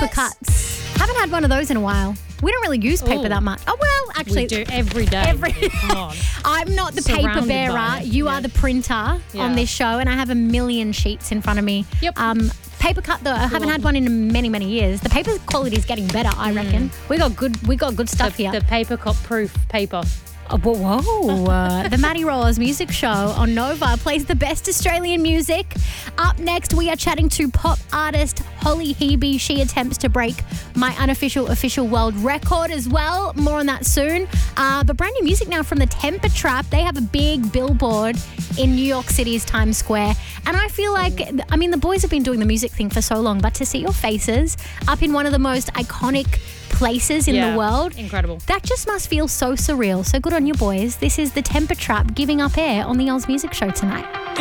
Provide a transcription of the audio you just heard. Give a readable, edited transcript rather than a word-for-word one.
paper cuts. Haven't had one of those in a while. We don't really use paper that much. Oh, well, actually. We do every day. Come on. I'm not the paper Surrounded bearer. by it. You are the printer on Yeah. this show, and I have a million sheets in front of me. Yep. Paper cut though, I haven't had one in many, many years. The paper quality is getting better, I reckon. We got good stuff here. The paper cup proof paper. Oh, whoa. The Maddie Rollers Music Show on Nova plays the best Australian music. Up next, we are chatting to pop artist Holly Hebe. She attempts to break my unofficial official world record as well. More on that soon. But brand new music now from the Temper Trap. They have a big billboard in New York City's Times Square. And I feel like, the boys have been doing the music thing for so long, but to see your faces up in one of the most iconic places in the world. Incredible. That just must feel so surreal. So good on you boys. This is the Temper Trap giving up air on the Oz Music Show tonight.